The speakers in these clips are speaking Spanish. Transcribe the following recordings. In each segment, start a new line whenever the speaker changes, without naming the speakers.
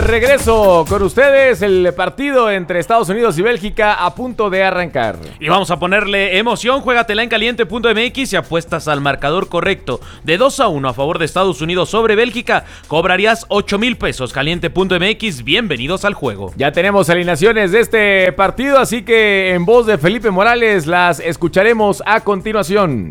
regreso con ustedes, el partido entre Estados Unidos y Bélgica a punto de arrancar.
Y vamos a ponerle emoción, juégatela en caliente.mx y apuestas al marcador correcto de 2-1 a favor de Estados Unidos sobre Bélgica, cobrarías 8,000 pesos. Caliente.mx, bienvenidos al juego.
Ya tenemos alineaciones de este partido, así que en voz de Felipe Morales las escucharemos a continuación.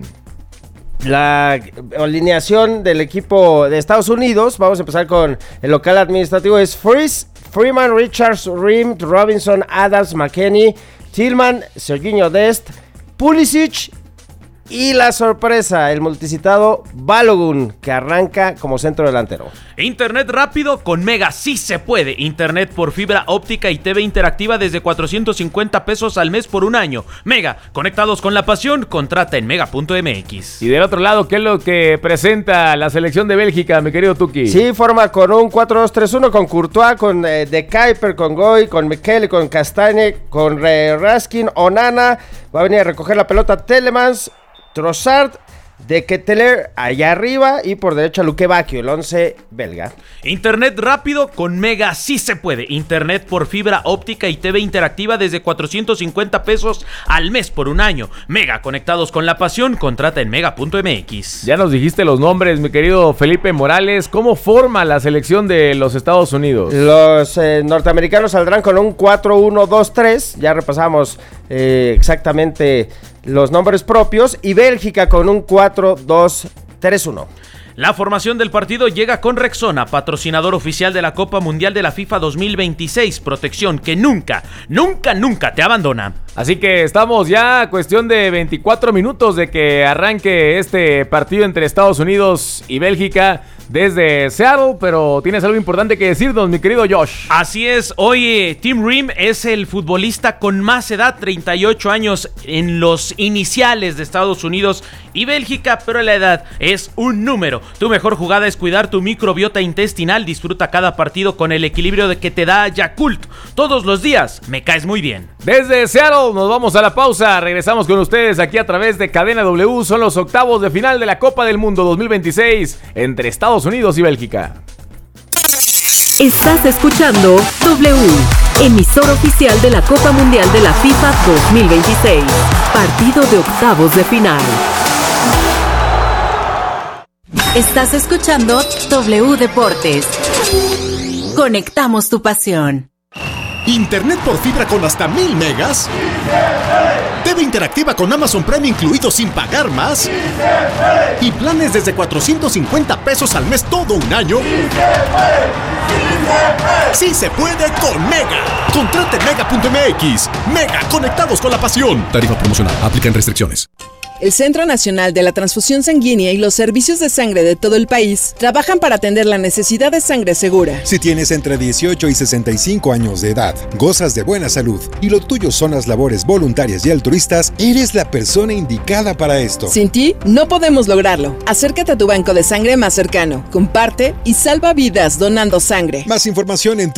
La alineación del equipo de Estados Unidos, vamos a empezar con el local administrativo, es Freeman, Richards, Ream, Robinson, Adams, McKennie, Tillman, Sergiño Dest, Pulisic y la sorpresa, el multicitado Balogun, que arranca como centro delantero.
Internet rápido con Mega, sí se puede. Internet por fibra óptica y TV interactiva desde 450 pesos al mes por un año. Mega, conectados con la pasión, contrata en mega.mx.
Y del otro lado, ¿qué es lo que presenta la selección de Bélgica, mi querido Tuki?
Sí, forma con un 4-2-3-1 con Courtois, con De Kuyper, con Goy, con Michele, con Castagne, con Raskin, Onana. Va a venir a recoger la pelota Telemans, Trossard, De Ketelaere allá arriba y por derecha Luque Bacchio, el 11 belga.
Internet rápido con Mega, sí se puede. Internet por fibra óptica y TV interactiva desde 450 pesos al mes por un año. Mega, conectados con la pasión, contrata en mega.mx.
Ya nos dijiste los nombres, mi querido Felipe Morales. ¿Cómo forma la selección de los Estados Unidos?
Los norteamericanos saldrán con un 4-1-2-3. Ya repasamos exactamente los nombres propios. Y Bélgica con un 4-2-3-1.
La formación del partido llega con Rexona, patrocinador oficial de la Copa Mundial de la FIFA 2026. Protección que nunca te abandona.
Así que estamos ya a cuestión de 24 minutos de que arranque este partido entre Estados Unidos y Bélgica desde Seattle, pero tienes algo importante que decirnos, mi querido Josh.
Así es, hoy Tim Ream es el futbolista con más edad, 38 años en los iniciales de Estados Unidos y Bélgica, pero la edad es un número. Tu mejor jugada es cuidar tu microbiota intestinal. Disfruta cada partido con el equilibrio de que te da Yakult. Todos los días me caes muy bien.
Desde Seattle nos vamos a la pausa. Regresamos con ustedes aquí a través de Cadena W. Son los octavos de final de la Copa del Mundo 2026 entre Estados Unidos y Bélgica.
Estás escuchando W, emisor oficial de la Copa Mundial de la FIFA 2026. Partido de octavos de final. Estás escuchando W Deportes. Conectamos tu pasión.
Internet por fibra con hasta 1000 megas. TV interactiva con Amazon Prime incluido sin pagar más. Y planes desde 450 pesos al mes todo un año. Sí se puede con Mega. Contrate Mega.mx. Mega, conectados con la pasión. Tarifa promocional. Aplican restricciones.
El Centro Nacional de la Transfusión Sanguínea y los servicios de sangre de todo el país trabajan para atender la necesidad de sangre segura.
Si tienes entre 18 y 65 años de edad, gozas de buena salud y lo tuyo son las labores voluntarias y altruistas, eres la persona indicada para esto.
Sin ti, no podemos lograrlo. Acércate a tu banco de sangre más cercano, comparte y salva vidas donando sangre.
Más información en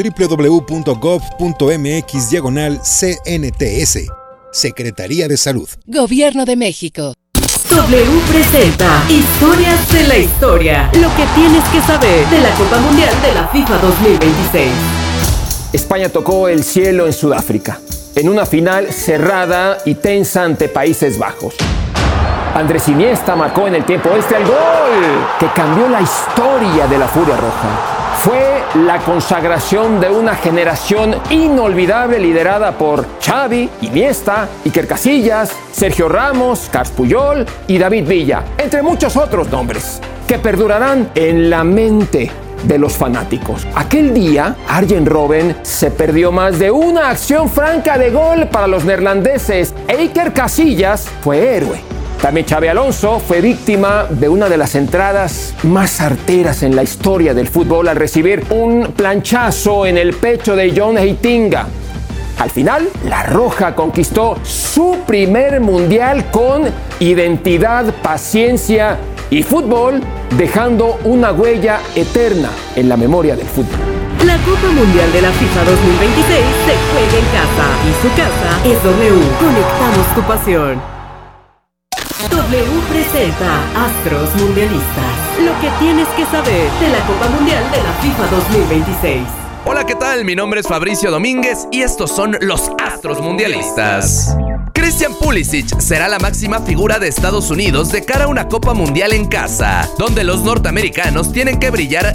www.gov.mx/CNTS. Secretaría de Salud.
Gobierno de México. W presenta Historias de la Historia. Lo que tienes que saber de la Copa Mundial de la FIFA 2026.
España tocó el cielo en Sudáfrica, en una final cerrada y tensa ante Países Bajos. Andrés Iniesta marcó en el tiempo extra el gol que cambió la historia de la Furia Roja. Fue la consagración de una generación inolvidable liderada por Xavi, Iniesta, Iker Casillas, Sergio Ramos, Carles Puyol y David Villa, entre muchos otros nombres, que perdurarán en la mente de los fanáticos. Aquel día, Arjen Robben se perdió más de una acción franca de gol para los neerlandeses e Iker Casillas fue héroe. También Xabi Alonso fue víctima de una de las entradas más certeras en la historia del fútbol al recibir un planchazo en el pecho de John Heitinga. Al final, la Roja conquistó su primer mundial con identidad, paciencia y fútbol, dejando una huella eterna en la memoria del fútbol.
La Copa Mundial de la FIFA 2026 se juega en casa y su casa es W. Conectamos tu pasión. W presenta Astros Mundialistas. Lo que tienes que saber de la Copa Mundial de la FIFA 2026.
Hola, ¿qué tal? Mi nombre es Fabricio Domínguez y estos son los Astros Mundialistas. Christian Pulisic será la máxima figura de Estados Unidos de cara a una Copa Mundial en casa, donde los norteamericanos tienen que brillar